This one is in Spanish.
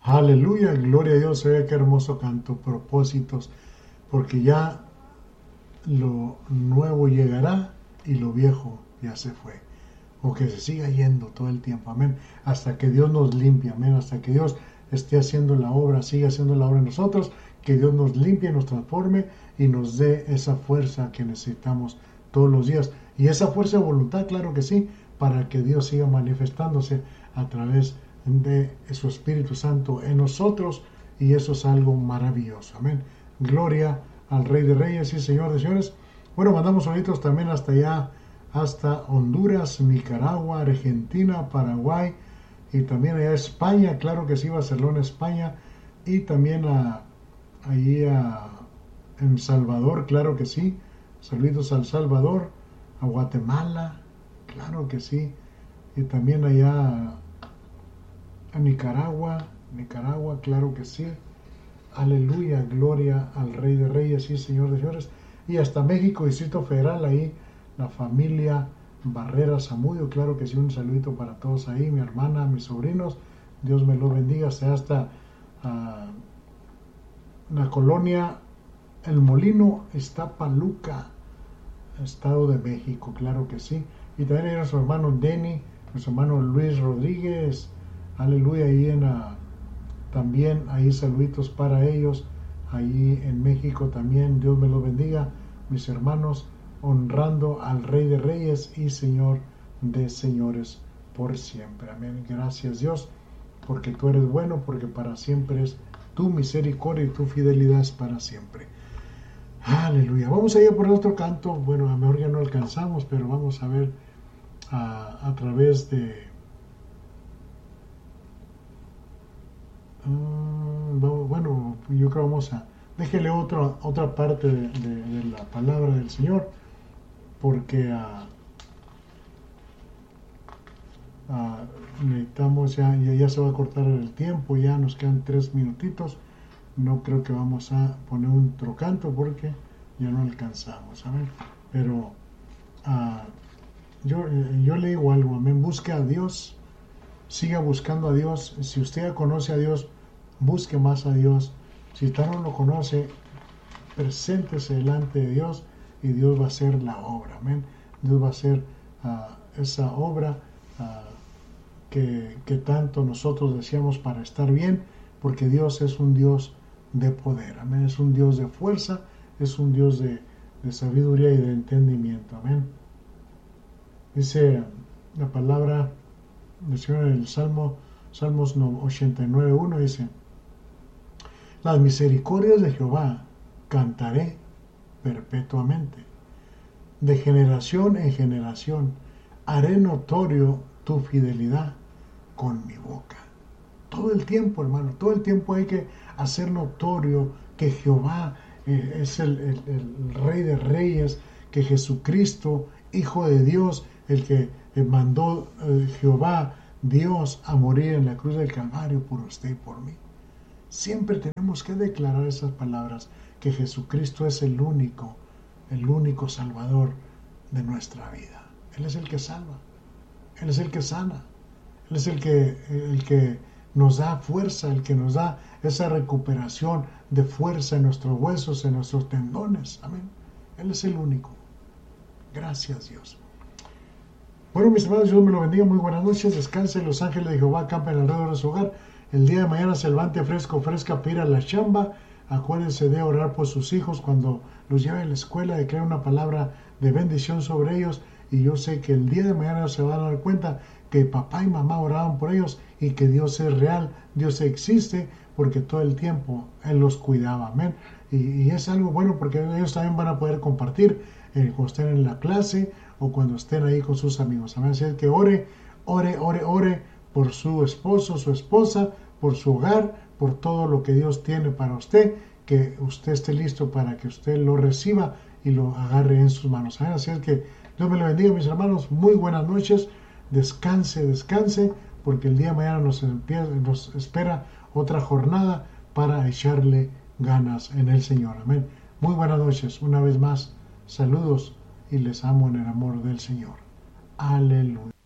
Aleluya, gloria a Dios. Se ve qué hermoso canto, propósitos, porque ya lo nuevo llegará y lo viejo ya se fue. O que se siga yendo todo el tiempo, amén. Hasta que Dios nos limpie, amén. Hasta que Dios esté haciendo la obra, siga haciendo la obra en nosotros, que Dios nos limpie, nos transforme y nos dé esa fuerza que necesitamos todos los días. Y esa fuerza de voluntad, claro que sí, para que Dios siga manifestándose a través de su Espíritu Santo en nosotros, y eso es algo maravilloso, amén. Gloria al Rey de Reyes y Señor de Señores. Bueno, mandamos saluditos también hasta allá, hasta Honduras, Nicaragua, Argentina, Paraguay y también allá España, claro que sí, Barcelona, España, y también en Salvador, claro que sí, saluditos al Salvador, a Guatemala, claro que sí, y también allá a Nicaragua, claro que sí. Aleluya, gloria al Rey de Reyes y Señor de Señores. Y hasta México, Distrito Federal, ahí la familia Barrera Zamudio, claro que sí, un saludito para todos ahí, mi hermana, mis sobrinos, Dios me lo bendiga. Hasta la colonia El Molino, Iztapaluca, Estado de México, claro que sí. Y también hay nuestro hermano Denny, nuestro hermano Luis Rodríguez, aleluya, ahí también ahí saluditos para ellos, ahí en México también, Dios me lo bendiga, mis hermanos, honrando al Rey de Reyes y Señor de Señores por siempre, amén. Gracias Dios, porque tú eres bueno, porque para siempre es tu misericordia y tu fidelidad es para siempre. Aleluya. Vamos a ir por otro canto, bueno, a lo mejor ya no alcanzamos, pero vamos a ver a través de bueno, yo creo vamos a déjele otra parte de la palabra del Señor, porque necesitamos ya se va a cortar el tiempo, ya nos quedan 3 minutitos. No creo que vamos a poner un trocanto porque ya no alcanzamos, ¿saben? Pero yo le digo algo, amén, busque a Dios, siga buscando a Dios. Si usted ya conoce a Dios, busque más a Dios. Si usted no lo conoce, preséntese delante de Dios y Dios va a hacer la obra, amén. Dios va a hacer esa obra que tanto nosotros deseamos para estar bien, porque Dios es un Dios de poder, amén. Es un Dios de fuerza, es un Dios de sabiduría y de entendimiento, amén. Dice la palabra del Señor en el Salmos 89:1, dice: las misericordias de Jehová cantaré perpetuamente, de generación en generación haré notorio tu fidelidad con mi boca. Todo el tiempo, hermano, todo el tiempo hay que hacer notorio que Jehová es el Rey de Reyes, que Jesucristo, Hijo de Dios, el que mandó Jehová, Dios, a morir en la cruz del Calvario por usted y por mí. Siempre tenemos que declarar esas palabras, que Jesucristo es el único Salvador de nuestra vida. Él es el que salva, Él es el que sana, Él es el que nos da fuerza, el que nos da esa recuperación de fuerza en nuestros huesos, en nuestros tendones. Amén. Él es el único. Gracias, Dios. Bueno, mis hermanos, Dios me lo bendiga. Muy buenas noches. Descansen. Los ángeles de Jehová acampan alrededor de su hogar. El día de mañana se levante fresca para ir a la chamba. Acuérdense de orar por sus hijos cuando los lleven a la escuela, de crear una palabra de bendición sobre ellos. Y yo sé que el día de mañana se van a dar cuenta que papá y mamá oraban por ellos y que Dios es real, Dios existe, porque todo el tiempo Él los cuidaba, amén. Y es algo bueno porque ellos también van a poder compartir cuando estén en la clase o cuando estén ahí con sus amigos, amén. Así que ore por su esposo, su esposa, por su hogar, por todo lo que Dios tiene para usted, que usted esté listo para que usted lo reciba y lo agarre en sus manos, amén. Así es que Dios me lo bendiga, mis hermanos. Muy buenas noches. Descanse, porque el día de mañana nos espera otra jornada para echarle ganas en el Señor. Amén. Muy buenas noches. Una vez más, saludos y les amo en el amor del Señor. Aleluya.